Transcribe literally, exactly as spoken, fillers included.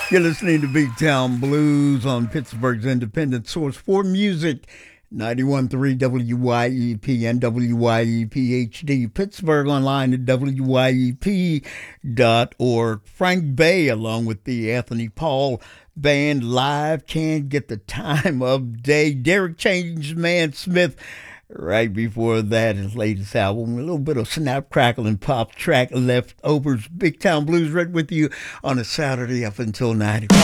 You're listening to Big Town Blues on Pittsburgh's independent source for music. ninety-one point three W Y E P and W Y E P H D. Pittsburgh online at W Y E P dot org. Frank Bay along with the Anthony Paul Band live. Can't get the time of day. Derek Changeman Smith right before that, his latest album, a little bit of snap, crackle, and pop track leftovers. Big Town Blues right with you on a Saturday up until nine o'clock.